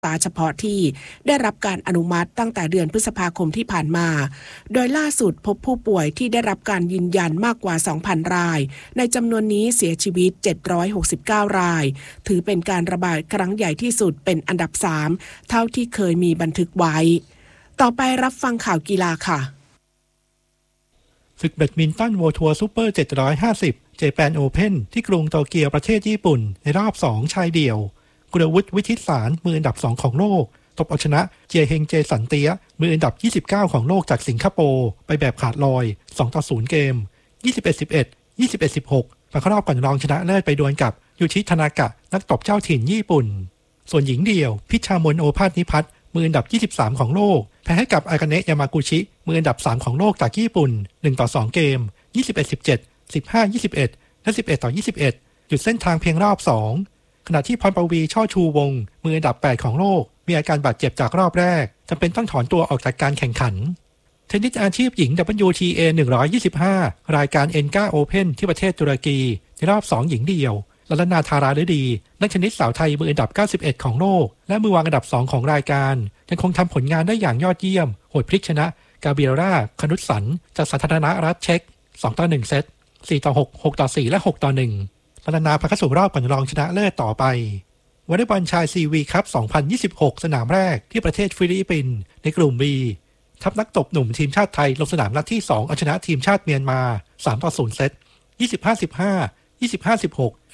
ตาเฉพาะที่ได้รับการอนุมัติตั้งแต่เดือนพฤษภาคมที่ผ่านมาโดยล่าสุดพบผู้ป่วยที่ได้รับการยืนยันมากกว่า 2,000 รายในจำนวนนี้เสียชีวิต769รายถือเป็นการระบาดครั้งใหญ่ที่สุดเป็นอันดับ3เท่าที่เคยมีบันทึกไว้ต่อไปรับฟังข่าวกีฬาค่ะศึกแบดมินตันโวทัวร์ซูเปอร์750เจแปนโอเพ่นที่กรุงโตเกียวประเทศญี่ปุ่นในรอบ2ชายเดี่ยวกุลวุฒิวิชิตสารมืออันดับ2ของโลกตบเอาชนะเจียเฮงเจสันเตียมืออันดับ29ของโลกจากสิงคโปร์ไปแบบขาดลอย2-0เกม 21-11 21-16 มาเข้ารอบก่อนรองชนะเลิศไปดวลกับยูชิทานากะนักตบเจ้าถิ่นญี่ปุ่นส่วนหญิงเดี่ยวพิชามนโอภาสนิพัฒน์มืออันดับ23ของโลกแพ้ให้กับอากาเนะยามากุชิมืออันดับ3ของโลกจากญี่ปุ่น1-2เกม 21-17 15-21 และ 11-21 หยุดเส้นทางเพียงรอบ2ขณะที่พรปวีช่อชูวงศ์มืออันดับ8ของโลกมีอาการบาดเจ็บจากรอบแรกจำเป็นต้องถอนตัวออกจากการแข่งขันเทนนิสอาชีพหญิง WTA 125รายการ ENGA Open ที่ประเทศตุรกีในรอบ2หญิงเดี่ยวลัลนาธาราฤดีนักเทนนิสสาวไทยมืออันดับ91ของโลกและมือวางอันดับ2ของรายการยังคงทำผลงานได้อย่างยอดเยี่ยมโหดพลิกชนะกาเบรียร่าคนุสสันจากสาธารณรัฐเช็ก2-1เซต4-6 6-4 และ 6-1ลัลนาผ่านเข้าสู่รอบก่อนรองชนะเลิศต่อไปวอลเลย์บอลชายซีวีคัพ2026สนามแรกที่ประเทศฟิลิปปินส์ในกลุ่ม B ทัพนักตบหนุ่มทีมชาติไทยลงสนามนัดที่2เอาชนะทีมชาติเมียนมา3-0เซต25-15 25-16 และ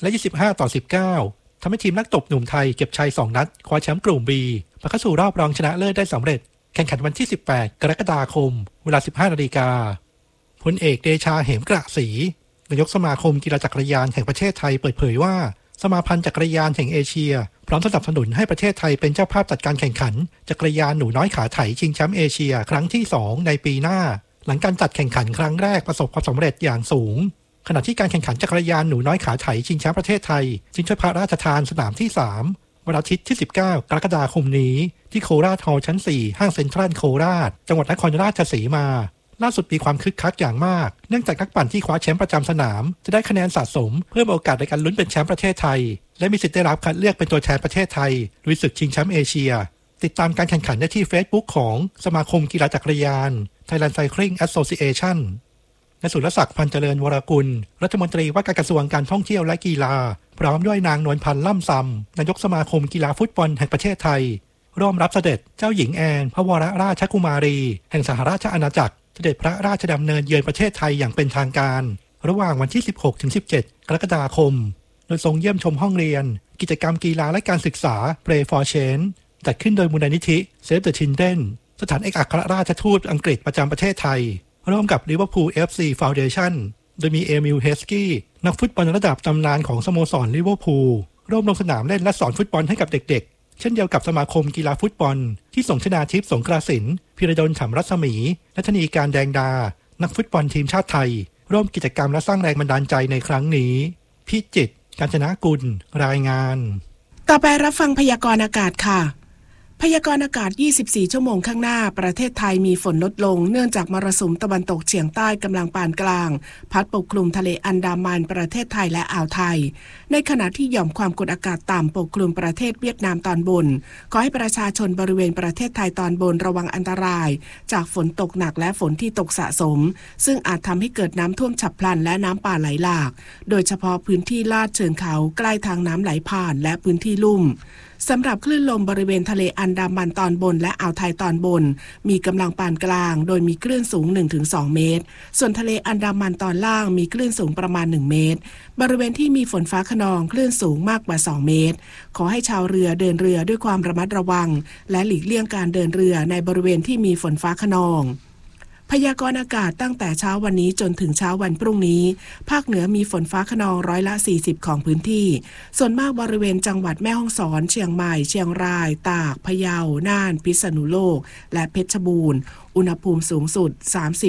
25-19 ทำให้ทีมนักตบหนุ่มไทยเก็บชัย2นัดคว้าแชมป์กลุ่ม B ผ่านเข้าสู่รอบรองชนะเลิศได้สำเร็จแข่งขันวันที่18กรกฎาคมเวลา 15 นาฬิกาพลเอกเดชาเหมกระศรีนายกสมาคมกีฬาจักรยานแห่งประเทศไทยเปิดเผยว่าสมาพันธ์จักรยานแห่งเอเชียพร้อมสนับสนุนให้ประเทศไทยเป็นเจ้าภาพจัดการแข่งขันจักรยานหนูน้อยขาไถชิงแชมป์เอเชียครั้งที่2ในปีหน้าหลังการจัดแข่งขันครั้งแรกประสบความสำเร็จอย่างสูงขณะที่การแข่งขันจักรยานหนูน้อยขาไถชิงแชมป์ประเทศไทยชิงถ้วยพระราชทานสนามที่3วันอาทิตย์ที่19กรกฎาคมนี้ที่โคราชฮอลล์ชั้น4ห้างเซ็นทรัลโคราชจังหวัดนครราชสีมาล่าสุดมีความคึกคักอย่างมากเนื่องจากนักปั่นที่คว้าแชมป์ประจำสนามจะได้คะแนนสะสมเพิ่มโอกาสในการลุ้นเป็นแชมป์ประเทศไทยและมีสิทธิ์ได้รับคัดเลือกเป็นตัวแทนประเทศไทยลุยศึกชิงแชมป์เอเชียติดตามการแข่งขันได้ที่ Facebook ของสมาคมกีฬาจักรยาน Thailand Cycling Association นายสุรศักดิ์พันเจริญวรกุลรัฐมนตรีว่าการกระทรวงการท่องเที่ยวและกีฬาพร้อมด้วยนางนวลพันธ์ล่ำซำนายกสมาคมกีฬาฟุตบอลแห่งประเทศไทยร่วมรับเสด็จเจ้าหญิงแอนพระวรราชกุมารีแห่งสหราชอาณาจักรเสด็จพระราชดำเนินเยือนประเทศไทยอย่างเป็นทางการระหว่างวันที่ 16-17 กรกฎาคมโดยทรงเยี่ยมชมห้องเรียนกิจกรรมกีฬาและการศึกษา Play for Change จัดขึ้นโดยมูลนิธิ Save the Children สถานเอกอัครราชทูตอังกฤษประจำประเทศไทยร่วมกับ Liverpool FC Foundation โดยมีเอมิล เฮสกี้นักฟุตบอลระดับตำนานของสโมสรลิเวอร์พูลร่วมลงสนามเล่นและสอนฟุตบอลให้กับเด็กๆเช่นเดียวกับสมาคมกีฬาฟุตบอลที่ส่งชนาทิพย์สงกรานต์ศิลป์พิรดลฉ่ำรัศมีและธนีการแดงดานักฟุตบอลทีมชาติไทยร่วมกิจกรรมและสร้างแรงบันดาลใจในครั้งนี้พิจิตร กาญจนกุลรายงานต่อไปรับฟังพยากรณ์อากาศค่ะพยากรณ์อากาศ24ชั่วโมงข้างหน้าประเทศไทยมีฝนลดลงเนื่องจากมรสุมตะวันตกเฉียงใต้กำลังปานกลางพัดปกคลุมทะเลอันดามันประเทศไทยและอ่าวไทยในขณะที่หย่อมความกดอากาศต่ำปกคลุมประเทศเวียดนามตอนบนขอให้ประชาชนบริเวณประเทศไทยตอนบนระวังอันตรายจากฝนตกหนักและฝนที่ตกสะสมซึ่งอาจทำให้เกิดน้ำท่วมฉับพลันและน้ำป่าไหลหลากโดยเฉพาะพื้นที่ลาดเชิงเขาใกล้ทางน้ำไหลผ่านและพื้นที่ลุ่มสำหรับคลื่นลมบริเวณทะเลอันดามันตอนบนและอ่าวไทยตอนบนมีกำลังปานกลางโดยมีคลื่นสูง 1-2 เมตรส่วนทะเลอันดามันตอนล่างมีคลื่นสูงประมาณ1เมตรบริเวณที่มีฝนฟ้าคะนองคลื่นสูงมากกว่า2เมตรขอให้ชาวเรือเดินเรือด้วยความระมัดระวังและหลีกเลี่ยงการเดินเรือในบริเวณที่มีฝนฟ้าคะนองพยากรณ์อากาศตั้งแต่เช้าวันนี้จนถึงเช้าวันพรุ่งนี้ภาคเหนือมีฝนฟ้าคะนอง40%ของพื้นที่ส่วนมากบริเวณจังหวัดแม่ฮ่องสอนเชียงใหม่เชียงรายตากพะเยาน่านพิษณุโลกและเพชรบูรณ์อุณหภูมิสูงสุด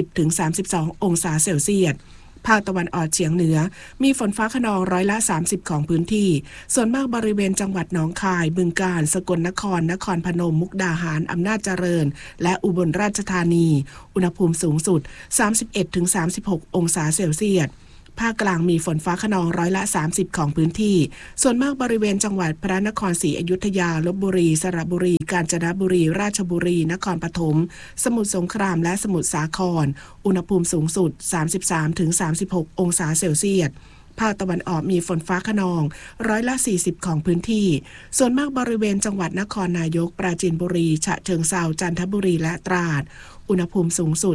30-32 องศาเซลเซียสภาคตะวันออกเฉียงเหนือมีฝนฟ้าคะนอง30%ของพื้นที่ส่วนมากบริเวณจังหวัดหนองคายบึงกาฬสกลนครนครพนมมุกดาหารอำนาจเจริญและอุบลราชธานีอุณหภูมิสูงสุด 31-36 องศาเซลเซียสภาคกลางมีฝนฟ้าคะนองร้อยละ30ของพื้นที่ส่วนมากบริเวณจังหวัดพระนครศรีอยุธยาลพบุรีสระบุรีกาญจนบุรีราชบุรีนครปฐมสมุทรสงครามและสมุทรสาครอุณหภูมิสูงสุด 33-36 องศาเซลเซียสภาคตะวันออกมีฝนฟ้าคะนองร้อยละ40ของพื้นที่ส่วนมากบริเวณจังหวัดนครนายกปราจีนบุรีฉะเชิงเทราจันทบุรีและตราดอุณหภูมิสูงสุด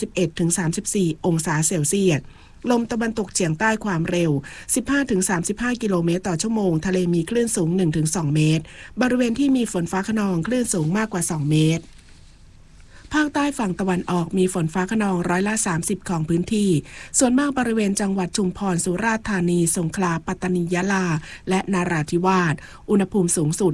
31-34 องศาเซลเซียสลมตะวันตกเฉียงใต้ความเร็ว 15-35 กิโลเมตรต่อชั่วโมงทะเลมีคลื่นสูง 1-2 เมตรบริเวณที่มีฝนฟ้าคะนองคลื่นสูงมากกว่า2เมตรภาคใต้ฝั่งตะวันออกมีฝนฟ้าคะนองร้อยละ30ของพื้นที่ส่วนมากบริเวณจังหวัดชุมพรสุราษฎร์ธานีสงขลาปัตตานียะลาและนราธิวาสอุณหภูมิสูงสุด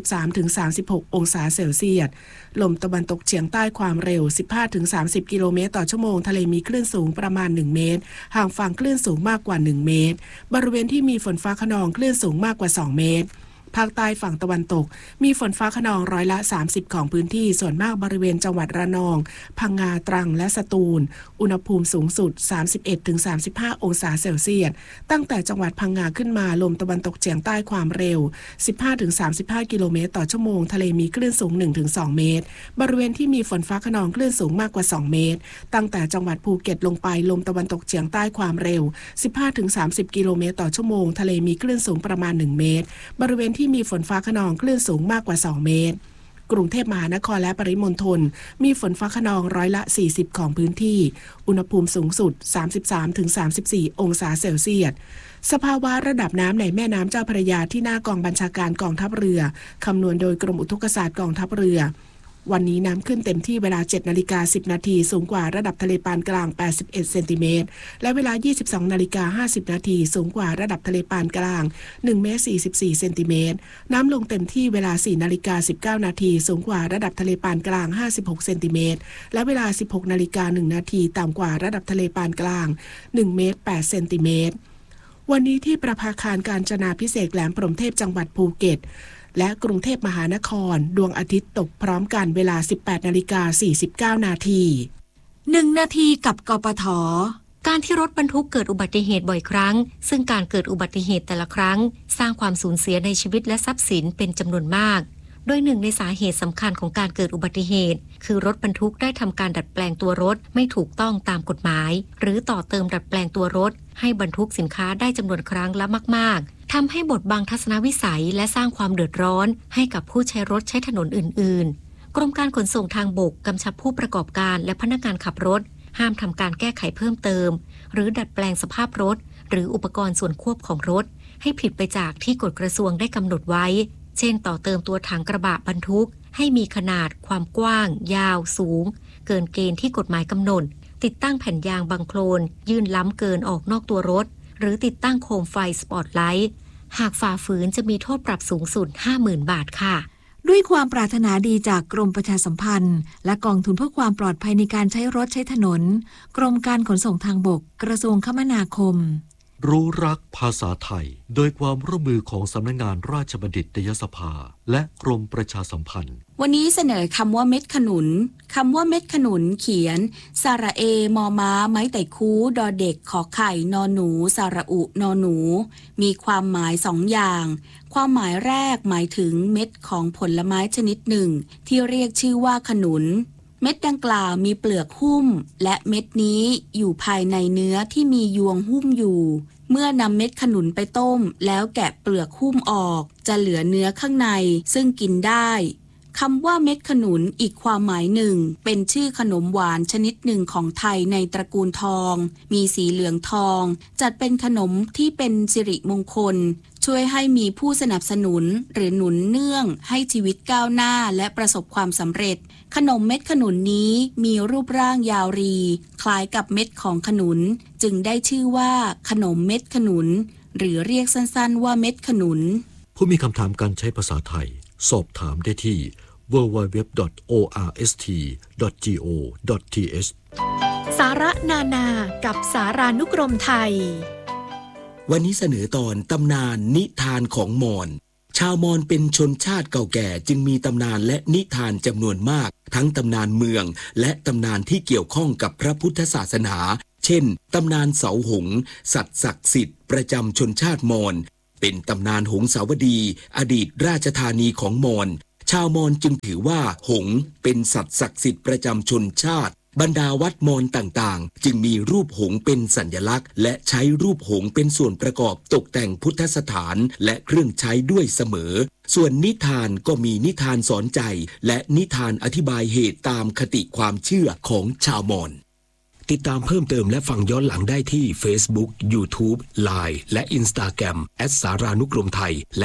33-36 องศาเซลเซียสลมตะวันตกเฉียงใต้ความเร็ว 15-30 กิโลเมตรต่อชั่วโมงทะเลมีคลื่นสูงประมาณ1เมตรห่างฝั่งคลื่นสูงมากกว่า1เมตรบริเวณที่มีฝนฟ้าคะนองคลื่นสูงมากกว่า2เมตรภาคใต้ฝั่งตะวันตกมีฝนฟ้าคะนองร้อยละ30ของพื้นที่ส่วนมากบริเวณจังหวัดระนองพังงาตรังและสตูลอุณหภูมิสูงสุด 31-35 องศาเซลเซียสตั้งแต่จังหวัดพังงาขึ้นมาลมตะวันตกเฉียงใต้ความเร็ว 15-35 กิโลเมตรต่อชั่วโมงทะเลมีคลื่นสูง 1-2 เมตรบริเวณที่มีฝนฟ้าคะนองคลื่นสูงมากกว่า2เมตรตั้งแต่จังหวัดภูเก็ตลงไปลมตะวันตกเฉียงใต้ความเร็ว 15-30 กิโลเมตรต่อชั่วโมงทะเลมีคลื่นสูงประมาณ1เมตรบริเวณที่มีฝนฟ้าคะนองคลื่นสูงมากกว่า2เมตรกรุงเทพมหานครและปริมณฑลมีฝนฟ้าคะนองร้อยละ40ของพื้นที่อุณหภูมิสูงสุด 33-34 องศาเซลเซียสสภาวะระดับน้ำในแม่น้ำเจ้าพระยาที่หน้ากองบัญชาการกองทัพเรือคำนวณโดยกรมอุทกศาสตร์กองทัพเรือวันนี้น้ำขึ้นเต็มที่เวลา 7:10 นาทีสูงกว่าระดับทะเลปานกลาง81เซนติเมตรและเวลา 22:50 นาทีสูงกว่าระดับทะเลปานกลาง1เมตร44เซนติเมตรน้ำลงเต็มที่เวลา 4:19 นาทีสูงกว่าระดับทะเลปานกลาง56เซนติเมตรและเวลา 16:01 นาทีต่ำกว่าระดับทะเลปานกลาง1เมตร8เซนติเมตรวันนี้ที่ประภาคารกาญจนาภิเษกแหลมพรหมเทพจังหวัดภูเก็ตและกรุงเทพมหานครดวงอาทิตย์ตกพร้อมกันเวลา 18:49 นาที 1 นาทีกับกปท.การที่รถบรรทุกเกิดอุบัติเหตุบ่อยครั้งซึ่งการเกิดอุบัติเหตุแต่ละครั้งสร้างความสูญเสียในชีวิตและทรัพย์สินเป็นจำนวนมากโดยหนึ่งในสาเหตุสำคัญของการเกิดอุบัติเหตุคือรถบรรทุกได้ทำการดัดแปลงตัวรถไม่ถูกต้องตามกฎหมายหรือต่อเติมดัดแปลงตัวรถให้บรรทุกสินค้าได้จำนวนครั้งละมากๆทำให้บดบังทัศนวิสัยและสร้างความเดือดร้อนให้กับผู้ใช้รถใช้ถนนอื่นๆกรมการขนส่งทางบกกำชับผู้ประกอบการและพนักงานขับรถห้ามทำการแก้ไขเพิ่มเติมหรือดัดแปลงสภาพรถหรืออุปกรณ์ส่วนควบของรถให้ผิดไปจากที่กฎกระทรวงได้กำหนดไว้เช่นต่อเติมตัวถังกระบะบรรทุกให้มีขนาดความกว้างยาวสูงเกินเกณฑ์ที่กฎหมายกำหนดติดตั้งแผ่นยางบังโคลนยื่นล้ำเกินออกนอกตัวรถหรือติดตั้งโคมไฟสปอตไลท์หากฝ่าฝืนจะมีโทษปรับสูงสุด 50,000 บาทค่ะด้วยความปรารถนาดีจากกรมประชาสัมพันธ์และกองทุนเพื่อความปลอดภัยในการใช้รถใช้ถนนกรมการขนส่งทางบกกระทรวงคมนาคมรู้รักภาษาไทยโดยความร่วมมือของสำนักงานราชบัณฑิตยสภาและกรมประชาสัมพันธ์วันนี้เสนอคำว่าเม็ดขนุนคำว่าเม็ดขนุนเขียนสระเอมอม้าไม้ไต่คูดอเด็กขอไข่นอหนูสระอุนอหนูมีความหมาย2อย่างความหมายแรกหมายถึงเม็ดของผลไม้ชนิดหนึ่งที่เรียกชื่อว่าขนุนเม็ดดังกล่าวมีเปลือกหุ้มและเม็ดนี้อยู่ภายในเนื้อที่มียวงหุ้มอยู่เมื่อนำเม็ดขนุนไปต้มแล้วแกะเปลือกหุ้มออกจะเหลือเนื้อข้างในซึ่งกินได้คำว่าเม็ดขนุนอีกความหมายหนึ่งเป็นชื่อขนมหวานชนิดหนึ่งของไทยในตระกูลทองมีสีเหลืองทองจัดเป็นขนมที่เป็นสิริมงคลช่วยให้มีผู้สนับสนุนหรือหนุนเนื่องให้ชีวิตก้าวหน้าและประสบความสำเร็จขนมเม็ดขนุนนี้มีรูปร่างยาวรีคล้ายกับเม็ดของขนุนจึงได้ชื่อว่าขนมเม็ดขนุนหรือเรียกสั้นๆว่าเม็ดขนุนผู้มีคำถามการใช้ภาษาไทยสอบถามได้ที่ www.orst.go.th สาระนานากับสารานุกรมไทยวันนี้เสนอตอนตำนานนิทานของมอญชาวมอญเป็นชนชาติเก่าแก่จึงมีตำนานและนิทานจำนวนมากทั้งตำนานเมืองและตำนานที่เกี่ยวข้องกับพระพุทธศาสนาเช่นช่นตำนานเสาหงส์สัตว์ศักดิ์สิทธิ์ประจำชนชาติมอญเป็นตำนานหงสาวดีอดีตราชธานีของมอญชาวมอญจึงถือว่าหงส์เป็นสัตว์ศักดิ์สิทธิ์ประจำชนชาติบรรดาวัดมอญต่างๆจึงมีรูปหงส์เป็นสัญลักษณ์และใช้รูปหงส์เป็นส่วนประกอบตกแต่งพุทธสถานและเครื่องใช้ด้วยเสมอส่วนนิทานก็มีนิทานสอนใจและนิทานอธิบายเหตุตามคติความเชื่อของชาวมอญติดตามเพิ่มเติมและฟังย้อนหลังได้ที่ Facebook, YouTube, Line และ Instagram @saranukromthai และ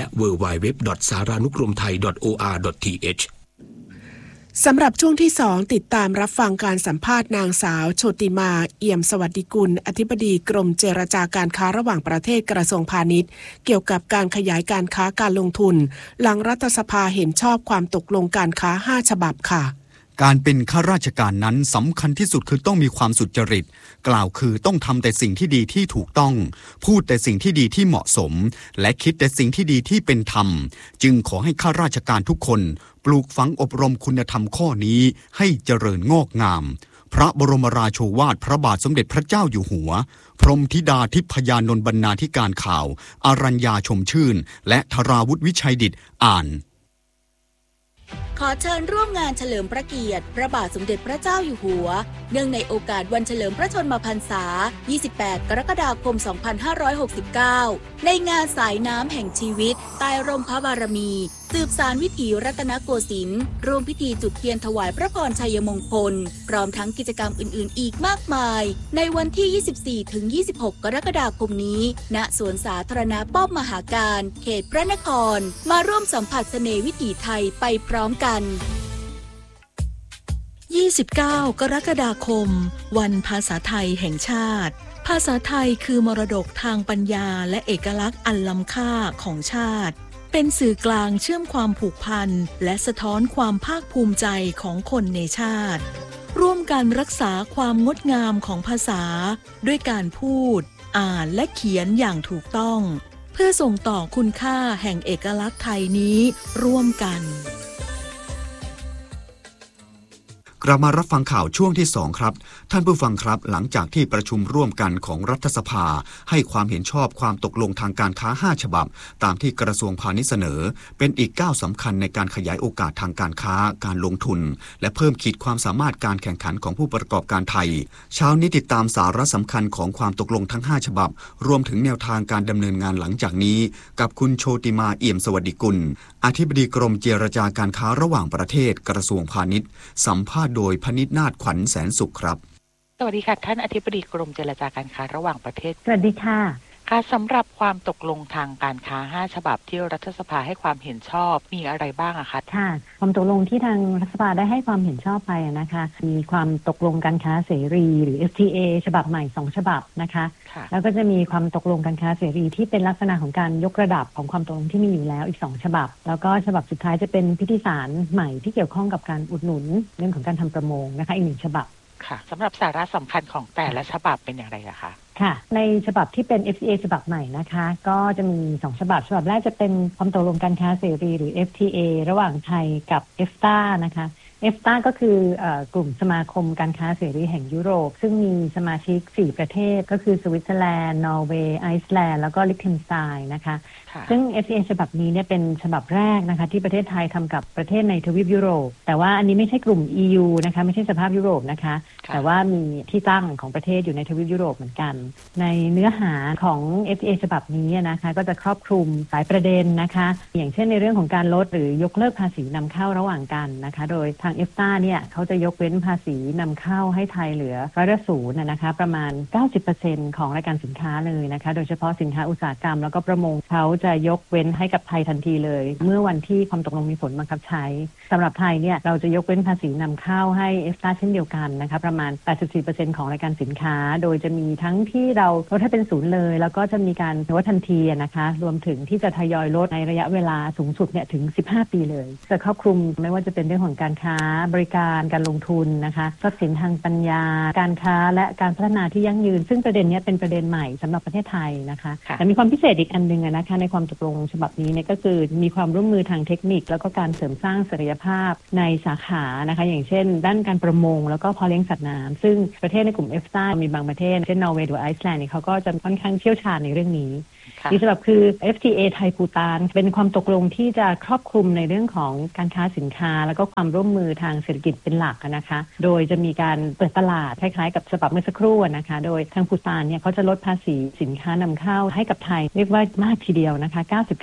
www.saranukromthai.or.th สำหรับช่วงที่2ติดตามรับฟังการสัมภาษณ์นางสาวโชติมาเอี่ยมสวัสดิกุลอธิบดีกรมเจรจาการค้าระหว่างประเทศกระทรวงพาณิชย์เกี่ยวกับการขยายการค้าการลงทุนหลังรัฐสภาเห็นชอบความตกลงการค้า5ฉบับค่ะการเป็นข้าราชการนั้นสำคัญที่สุดคือต้องมีความสุจริตกล่าวคือต้องทำแต่สิ่งที่ดีที่ถูกต้องพูดแต่สิ่งที่ดีที่เหมาะสมและคิดแต่สิ่งที่ดีที่เป็นธรรมจึงขอให้ข้าราชการทุกคนปลูกฝังอบรมคุณธรรมข้อนี้ให้เจริญงอกงามพระบรมราโชวาทพระบาทสมเด็จพระเจ้าอยู่หัวพรหมธิดาทิพยานนท์บรรณาธิการข่าวอารัญญาชมชื่นและธราวุฒิวิชัยดิษฐ์อ่านขอเชิญร่วมงานเฉลิมพระเกียรติพระบาทสมเด็จพระเจ้าอยู่หัวเนื่องในโอกาสวันเฉลิมพระชนมพรรษา 28 กรกฎาคม 2569 ในงานสายน้ำแห่งชีวิตใต้ร่มพระบารมีสืบสานวิถีรัตนโกสินทร์ร่วมพิธีจุดเทียนถวายพระพรชัยมงคลพร้อมทั้งกิจกรรมอื่นๆอีกมากมายในวันที่ 24-26 กรกฎาคมนี้ณสวนสาธารณะป้อมมหาการเขตพระนครมาร่วมสัมผัสเสน่ห์วิถีไทยไปพร้อมกัน 29 กรกฎาคมวันภาษาไทยแห่งชาติภาษาไทยคือมรดกทางปัญญาและเอกลักษณ์อันล้ำค่าของชาติเป็นสื่อกลางเชื่อมความผูกพันและสะท้อนความภาคภูมิใจของคนในชาติร่วมกันรักษาความงดงามของภาษาด้วยการพูดอ่านและเขียนอย่างถูกต้องเพื่อส่งต่อคุณค่าแห่งเอกลักษณ์ไทยนี้ร่วมกันกลับมารับฟังข่าวช่วงที่2ครับท่านผู้ฟังครับหลังจากที่ประชุมร่วมกันของรัฐสภาให้ความเห็นชอบความตกลงทางการค้า5ฉบับตามที่กระทรวงพาณิชย์เสนอเป็นอีกก้าวสำคัญในการขยายโอกาสทางการค้าการลงทุนและเพิ่มขีดความสามารถการแข่งขันของผู้ประกอบการไทยเช้านี้ติดตามสาระสำคัญของความตกลงทั้ง5ฉบับรวมถึงแนวทางการดำเนินงานหลังจากนี้กับคุณโชติมาเอี่ยมสวัสดิกุลอธิบดีกรมเจรจาการค้าระหว่างประเทศกระทรวงพาณิชย์สัมภาษณ์โดยพนิษฐ์นาฏขวัญแสนสุขครับสวัสดีค่ะท่านอธิบดีกรมเจรจาการค้าระหว่างประเทศสวัสดีค่ะค่ะสำหรับความตกลงทางการค้า5ฉบับที่รัฐสภาให้ความเห็นชอบมีอะไรบ้างอะคะค่ะความตกลงที่ทางรัฐสภาได้ให้ความเห็นชอบไปนะคะมีความตกลงการค้าเสรีหรือ FTA ฉบับใหม่2ฉบับนะคะแล้วก็จะมีความตกลงการค้าเสรีที่เป็นลักษณะของการยกระดับของความตกลงที่มีอยู่แล้วอีก2ฉบับแล้วก็ฉบับสุดท้ายจะเป็นพิธีสารใหม่ที่เกี่ยวข้องกับการอุดหนุนเรื่องของการทำประมงนะคะอีก1ฉบับค่ะสำหรับสาระสำคัญของแต่ละฉบับเป็นอย่างไรอะคะค่ะในฉบับที่เป็น FTA ฉบับใหม่นะคะก็จะมี2ฉบับฉบับแรกจะเป็นความตกลงการค้าเสรีหรือ FTA ระหว่างไทยกับ EFTA นะคะ EFTA ก็คือกลุ่มสมาคมการค้าเสรีแห่งยุโรปซึ่งมีสมาชิก4ประเทศก็คือสวิตเซอร์แลนด์นอร์เวย์ไอซ์แลนด์แล้วก็ลิคเทนสไตน์นะคะซึ่ง FTA ฉบับนี้เนี่ยเป็นฉบับแรกนะคะที่ประเทศไทยทำกับประเทศในทวีปยุโรปแต่ว่าอันนี้ไม่ใช่กลุ่ม EU นะคะไม่ใช่สภาพยุโรปนะคะแต่ว่ามีที่ตั้งของประเทศอยู่ในทวีปยุโรปเหมือนกันในเนื้อหาของ FTA ฉบับนี้นะคะก็จะครอบคลุมหลายประเด็นนะคะอย่างเช่นในเรื่องของการลดหรือยกเลิกภาษีนำเข้าระหว่างกันนะคะโดยทาง EFTA เนี่ยเขาจะยกเว้นภาษีนำเข้าให้ไทยเหลือ0%นะคะประมาณ 90% ของรายการสินค้าเลยนะคะโดยเฉพาะสินค้าอุตสาหกรรมแล้วก็ประมงเขาจะยกเว้นให้กับไทยทันทีเลยเมื่อวันที่ความตกลงมีผลบังคับใช้สำหรับไทยเนี่ยเราจะยกเว้นภาษีนำเข้าให้ EFTA เช่นเดียวกันนะคะประมาณ 84% ของรายการสินค้าโดยจะมีทั้งที่เราลดให้เป็นศูนย์เลยแล้วก็จะมีการลดทันทีนะคะรวมถึงที่จะทยอยลดในระยะเวลาสูงสุดเนี่ยถึง15ปีเลยจะครอบคลุมไม่ว่าจะเป็นเรื่องของการค้าบริการการลงทุนนะคะทรัพย์สินทางปัญญาการค้าและการพัฒนาที่ยั่งยืนซึ่งประเด็นนี้เป็นประเด็นใหม่สำหรับประเทศไทยนะคะแต่มีความพิเศษอีกอันนึงนะคะในความตกลงฉบับนี้เนี่ยก็คือมีความร่วมมือทางเทคนิคแล้วก็การเสริมสร้างศักยภาพในสาขานะคะอย่างเช่นด้านการประมงแล้วก็เพาะเลี้ยงสัตว์น้ำซึ่งประเทศในกลุ่ม EFTA มีบางประเทศเช่นนอร์เวย์หรือไอซ์แลนด์เขาก็จะค่อนข้างเชี่ยวชาญในเรื่องนี้ที่สำหรับคือ FTA ไทยภูฏานเป็นความตกลงที่จะครอบคลุมในเรื่องของการค้าสินค้าแล้วก็ความร่วมมือทางเศรษฐกิจเป็นหลักนะคะโดยจะมีการเปิดตลาดคล้ายๆกับฉบับเมื่อสักครู่นะคะโดยทางภูฏานเนี่ยเขาจะลดภาษีสินค้านำเข้าให้กับไทยเรียกว่ามากทีเดียวนะคะ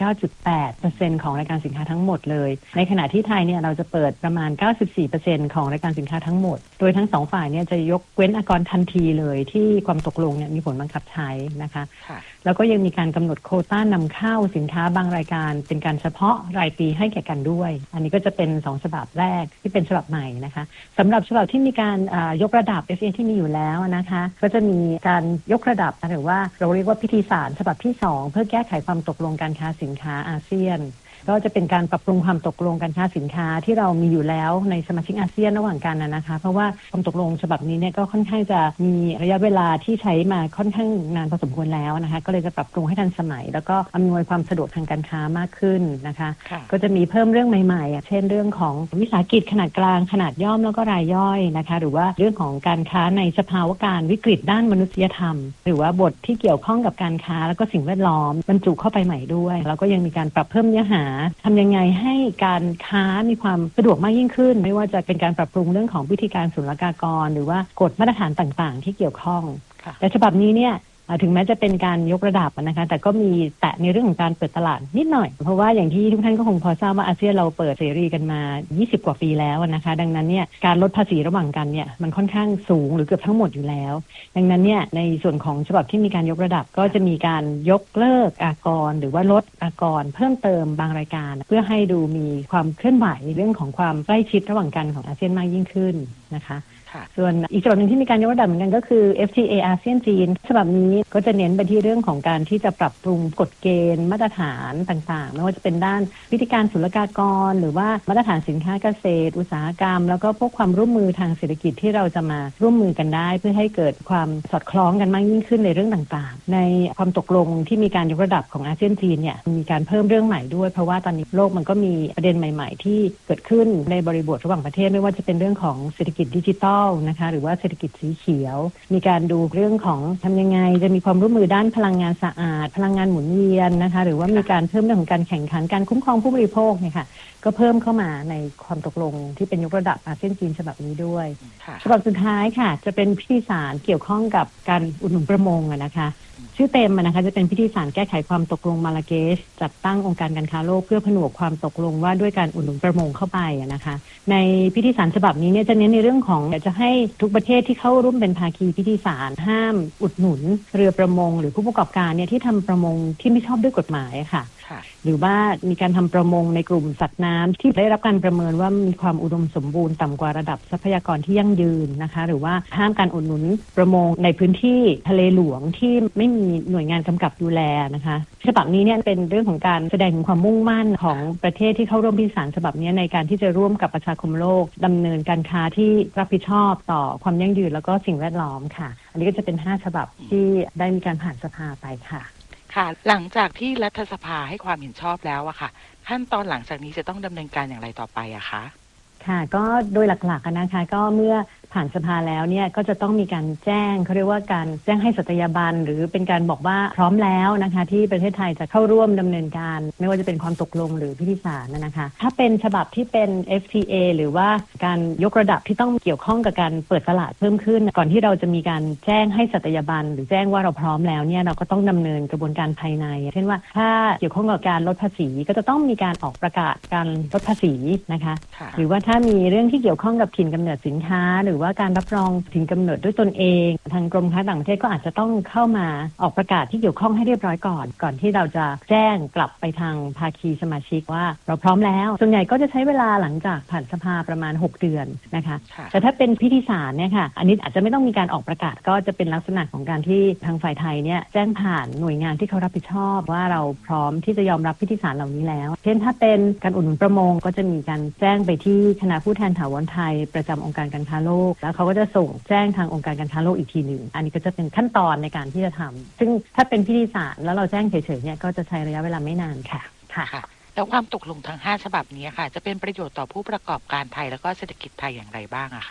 99.8% ของรายการสินค้าทั้งหมดเลยในขณะที่ไทยเนี่ยเราจะเปิดประมาณ 94% ของรายการสินค้าทั้งหมดโดยทั้งสองฝ่ายเนี่ยจะยกเว้นอากรทันทีเลยที่ความตกลงเนี่ยมีผลบังคับใช้นะคะแล้วก็ยังมีการกำหนดโควต้านำเข้าสินค้าบางรายการเป็นการเฉพาะรายปีให้แก่กันด้วยอันนี้ก็จะเป็น2ฉบับแรกที่เป็นฉบับใหม่นะคะสำหรับฉบับที่มีการยกระดับ FTA ที่มีอยู่แล้วนะคะก็จะมีการยกระดับหรือว่าเราเรียกว่าพิธีสารฉบับที่2เพื่อแก้ไขความตกลงการค้าสินค้าอาเซียนก็จะเป็นการปรับปรุงความตกลงการค้าสินค้าที่เรามีอยู่แล้วในสมาชิกอาเซียนระหว่างกันนะคะเพราะว่าความตกลงฉบับนี้เนี่ยก็ค่อนข้างจะมีระยะเวลาที่ใช้มาค่อนข้างนานพอสมควรแล้วนะคะก็เลยจะปรับปรุงให้ทันสมัยแล้วก็อำนวยความสะดวกทางการค้ามากขึ้นนะคะก็จะมีเพิ่มเรื่องใหม่ๆเช่นเรื่องของวิสาหกิจขนาดกลางขนาดย่อมแล้วก็รายย่อยนะคะหรือว่าเรื่องของการค้าในสภาวะการวิกฤตด้านมนุษยธรรมหรือว่าบทที่เกี่ยวข้องกับการค้าแล้วก็สิ่งแวดล้อมบรรจุเข้าไปใหม่ด้วยแล้วก็ยังมีการปรับเพิ่มเนื้อหาทำยังไงให้การค้ามีความสะดวกมากยิ่งขึ้นไม่ว่าจะเป็นการปรับปรุงเรื่องของวิธีการศุลกากรหรือว่ากฎมาตรฐานต่างๆที่เกี่ยวข้องแต่ฉบับนี้เนี่ยถึงแม้จะเป็นการยกระดับนะคะแต่ก็มีแตะในเรื่องของการเปิดตลาดนิดหน่อยเพราะว่าอย่างที่ทุกท่านก็คงพอทราบว่าอาเซียนเราเปิดเสรีกันมา20กว่าปีแล้วนะคะดังนั้นเนี่ยการลดภาษีระหว่างกันเนี่ยมันค่อนข้างสูงหรือเกือบทั้งหมดอยู่แล้วดังนั้นเนี่ยในส่วนของฉบับที่มีการยกระดับก็จะมีการยกเลิกอากรหรือว่าลดอากรเพิ่มเติมบางรายการเพื่อให้ดูมีความเคลื่อนไหวเรื่องของความใกล้ชิดระหว่างกันของอาเซียนมากยิ่งขึ้นนะคะส่วนอีกฉบับหนึ่งที่มีการยกระดับเหมือนกันก็คือ FTA อาเซียนจีนฉบับนี้ก็จะเน้นไปที่เรื่องของการที่จะปรับปรุงกฎเกณฑ์มาตรฐานต่างๆไม่ว่าจะเป็นด้านวิธีการศุลกากรหรือว่ามาตรฐานสินค้าเกษตรอุตสาหกรรมแล้วก็พวกความร่วมมือทางเศรษฐกิจที่เราจะมาร่วมมือกันได้เพื่อให้เกิดความสอดคล้องกันมากยิ่งขึ้นในเรื่องต่างๆในความตกลงที่มีการยกระดับของอาเซียนจีนเนี่ยมีการเพิ่มเรื่องใหม่ด้วยเพราะว่าตอนนี้โลกมันก็มีประเด็นใหม่ๆที่เกิดขึ้นในบริบทระหว่างประเทศไม่ว่าจะเป็นเรื่องของเศรษฐกิจดิจิทัลนะคะหรือว่าเศรษฐกิจสีเขียวมีการดูเรื่องของทำยังไงจะมีความร่วมมือด้านพลังงานสะอาดพลังงานหมุนเวียนนะคะหรือว่ามีการเพิ่มเรื่องของการแข่งขันการคุ้มครองผู้บริโภคเนี่ยค่ะก็เพิ่มเข้ามาในความตกลงที่เป็นยกระดับอาเซียนจีนฉบับนี้ด้วยฉบับสุดท้ายค่ะจะเป็นพิธีสารเกี่ยวข้องกับการอุดหนุนประมงนะคะชื่อเต็มนะคะจะเป็นพิธีสารแก้ไขความตกลงมาราเกชจัดตั้งองค์การการค้าโลกเพื่อผนวกความตกลงว่าด้วยการอุดหนุนประมงเข้าไปนะคะในพิธีสารฉบับนี้เนี่ยจะเน้นในเรื่องของจะให้ทุกประเทศที่เข้าร่วมเป็นภาคีพิธีสารห้ามอุดหนุนเรือประมงหรือผู้ประกอบการเนี่ยที่ทำประมงที่ไม่ชอบด้วยกฎหมายค่ะหรือว่ามีการทำประมงในกลุ่มสัตว์น้ำที่ได้รับการประเมินว่ามีความอุดมสมบูรณ์ต่ำกว่าระดับทรัพยากรที่ยั่งยืนนะคะหรือว่าห้ามการอุดหนุนประมงในพื้นที่ทะเลหลวงที่ไม่มีหน่วยงานกำกับดูแลนะคะฉบับนี้เนี่ยเป็นเรื่องของการแสดงถึงความมุ่งมั่นของประเทศที่เข้าร่วมพิธีสารฉบับนี้ในการที่จะร่วมกับประชาคมโลกดำเนินการค้าที่รับผิดชอบต่อความยั่งยืนแล้วก็สิ่งแวดล้อมค่ะอันนี้ก็จะเป็น5ฉบับที่ได้มีการผ่านสภาไปค่ะค่ะหลังจากที่รัฐสภาให้ความเห็นชอบแล้วอะค่ะขั้นตอนหลังจากนี้จะต้องดำเนินการอย่างไรต่อไปอะคะค่ะก็โดยหลักๆนะคะก็เมื่อผ่านสภาแล้วเนี่ยก็จะต้องมีการแจ้งเขาเรียกว่าการแจ้งให้สัตยาบันหรือเป็นการบอกว่าพร้อมแล้วนะคะที่ประเทศไทยจะเข้าร่วมดำเนินการไม่ว่าจะเป็นความตกลงหรือพิธีสารนะคะถ้าเป็นฉบับที่เป็น FTA หรือว่าการยกระดับที่ต้องเกี่ยวข้องกับการเปิดตลาดเพิ่มขึ้นก่อนที่เราจะมีการแจ้งให้สัตยาบันหรือแจ้งว่าเราพร้อมแล้วเนี่ยเราก็ต้องดำเนินกระบวนการภายในเช่นว่าถ้าเกี่ยวข้องกับการลดภาษีก็จะต้องมีการออกประกาศการลดภาษีนะคะหรือว่าถ้ามีเรื่องที่เกี่ยวข้องกับถิ่นกำเนิดสินค้าหรือว่าการรับรองถิ่นกำเนิดด้วยตนเองทางกรมค้าต่างประเทศก็อาจจะต้องเข้ามาออกประกาศที่เกี่ยวข้องให้เรียบร้อยก่อนที่เราจะแจ้งกลับไปทางภาคีสมาชิกว่าเราพร้อมแล้วส่วนใหญ่ก็จะใช้เวลาหลังจากผ่านสภาประมาณ6เดือนนะคะแต่ถ้าเป็นพิธีสารเนี่ยค่ะอันนี้อาจจะไม่ต้องมีการออกประกาศก็จะเป็นลักษณะของการที่ทางฝ่ายไทยเนี่ยแจ้งผ่านหน่วยงานที่เขารับผิดชอบว่าเราพร้อมที่จะยอมรับพิธีสารเหล่านี้แล้วเช่นถ้าเป็นการอุดหนุนประมงก็จะมีการแจ้งไปที่คณะผู้แทนถาวรไทยประจำองค์การการค้าโลกแล้วเขาก็จะส่งแจ้งทางองค์การการค้าโลกอีกทีหนึ่งอันนี้ก็จะเป็นขั้นตอนในการที่จะทำซึ่งถ้าเป็นพิธีสารแล้วเราแจ้งเฉยๆเนี่ยก็จะใช้ระยะเวลาไม่นานค่ะแล้วความตกลงทั้ง5ฉบับนี้ค่ะจะเป็นประโยชน์ต่อผู้ประกอบการไทยแล้วก็เศรษฐกิจไทยอย่างไรบ้างอะคะ